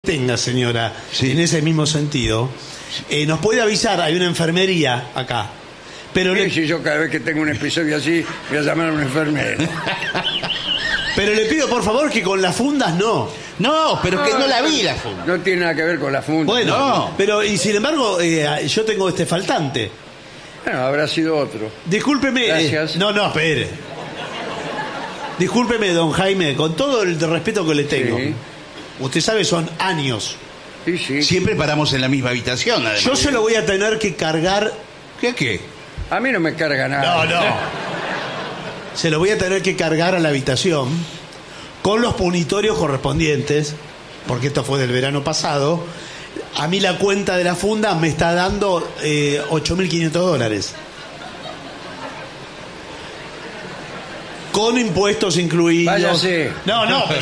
tenga, señora, Sí. en ese mismo sentido, nos puede avisar, hay una enfermería acá. Pero Sí, si yo cada vez que tengo un episodio así voy a llamar a un enfermero. pero le pido por favor que con las fundas no. No, pero que no la vi la funda. No tiene nada que ver con la funda. Bueno, No. pero y sin embargo, yo tengo este faltante. Bueno, habrá sido otro. Discúlpeme. Gracias. No, espere. Discúlpeme, don Jaime, con todo el respeto que le tengo. Sí. Usted sabe, son años. Sí, sí. Siempre paramos en la misma habitación, además. Yo se lo voy a tener que cargar. ¿Qué? A mí no me carga nada. No. Se lo voy a tener que cargar a la habitación con los punitorios correspondientes, porque esto fue del verano pasado. A mí la cuenta de la funda me está dando $8.500. Con impuestos incluidos. Váyase. No, pero...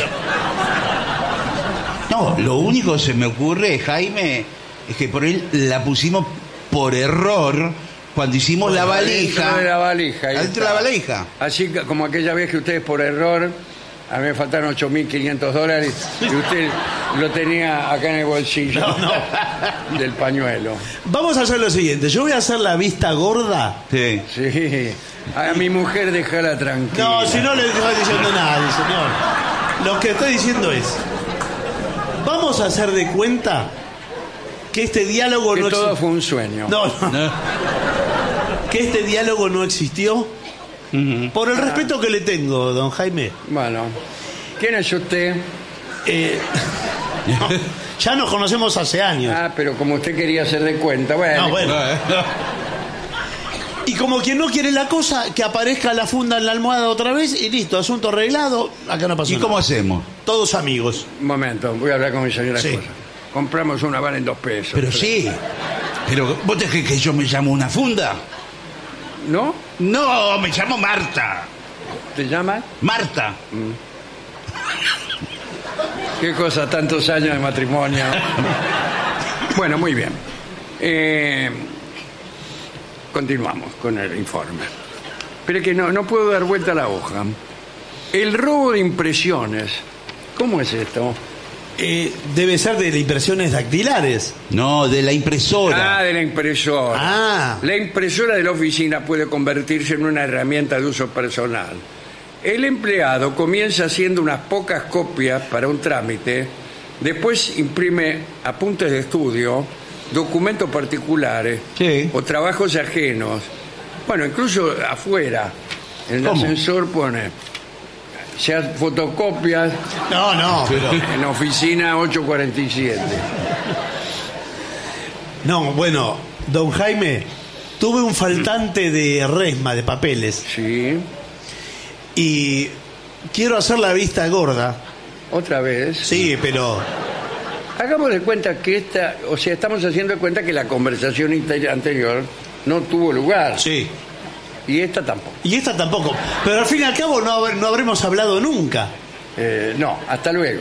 No, lo único que se me ocurre, Jaime, es que por él la pusimos por error cuando hicimos la valija. Adentro de la valija. ahí Adentro de está. la valija. Así como aquella vez que ustedes por error, a mí me faltaron $8.500 y usted lo tenía acá en el bolsillo del pañuelo. Vamos a hacer lo siguiente. Yo voy a hacer la vista gorda. Sí. Sí. A mi mujer déjala tranquila. No, si no le estoy diciendo nada, señor. Lo que estoy diciendo es... Vamos a hacer de cuenta que este diálogo que no todo existió. fue un sueño. No. Que este diálogo no existió. Por el respeto que le tengo, don Jaime. Bueno, ¿quién es usted? No, ya nos conocemos hace años. Ah, pero como usted quería hacer de cuenta, bueno. No, bueno. Y como quien no quiere la cosa, que aparezca la funda en la almohada otra vez y listo, asunto arreglado, acá no pasó ¿Y nada. cómo hacemos? Todos amigos. Un momento, voy a hablar con mi señora Sí. esposa. Compramos una van en $2. Pero sí. Pero ¿vos te crees que yo me llamo una funda? ¿No? No, me llamo Marta. ¿Te llamas? Marta. Qué cosa, tantos años de matrimonio. Bueno, muy bien. Continuamos con el informe. Pero es que no puedo dar vuelta a la hoja. El robo de impresiones. ¿Cómo es esto? Debe ser de las impresiones dactilares. No, de la impresora. Ah, de la impresora. Ah. La impresora de la oficina puede convertirse en una herramienta de uso personal. El empleado comienza haciendo unas pocas copias para un trámite, después imprime apuntes de estudio, documentos particulares Sí. o trabajos ajenos. Bueno, incluso afuera, en el ¿Cómo? ascensor pone, se hacen fotocopias No, pero... en oficina 847. No, bueno, don Jaime, tuve un faltante de resma, de papeles, Sí, y quiero hacer la vista gorda. otra vez. Sí, pero... Hagamos de cuenta que estamos haciendo de cuenta que la conversación anterior no tuvo lugar. Sí. Y esta tampoco. Y esta tampoco. Pero al fin y al cabo no habremos hablado nunca. No, hasta luego.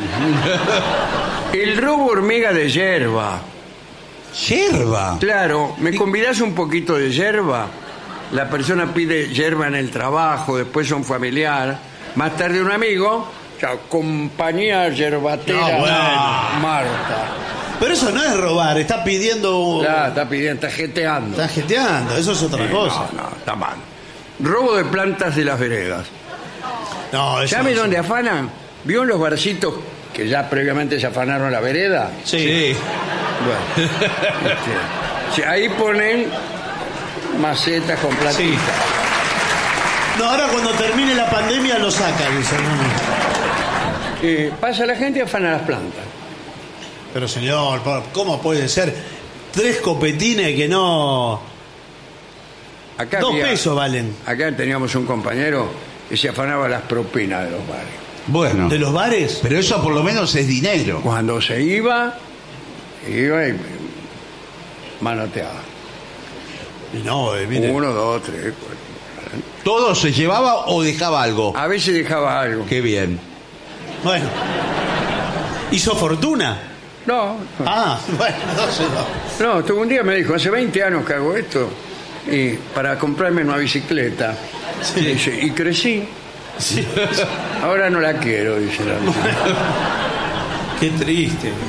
El robo hormiga de yerba. Yerba. Claro, ¿me convidás un poquito de yerba? La persona pide yerba en el trabajo, después un familiar, más tarde un amigo, chao, compañía yerbatera No, bueno. Marta. Pero eso no es robar, está pidiendo... Claro, está pidiendo, está jeteando. Está jeteando, eso es otra cosa. No, está mal. Robo de plantas de las veredas. No, eso ¿Sabe no. dónde afanan? ¿Vio en los barcitos que ya previamente se afanaron la vereda? Sí. Bueno, sí, ahí ponen macetas con Sí. plantitas. No, ahora cuando termine la pandemia lo sacan, dicen. Pasa la gente y afana las plantas. Pero señor, ¿cómo puede ser? 3 copetines que no... Acá 2 pesos valen. Acá teníamos un compañero que se afanaba las propinas de los bares. Bueno. ¿De los bares? Pero eso por lo menos es dinero. Cuando se iba y manoteaba. No, mire. 1, 2, 3, 4. ¿Todo se llevaba o dejaba algo? A veces dejaba algo. Qué bien. Bueno. ¿Hizo fortuna? No, Ah, bueno, entonces no. no, un día me dijo, hace 20 años que hago esto, y para comprarme una bicicleta. Sí. Dice, y crecí. Sí. Ahora no la quiero, dice la Qué triste.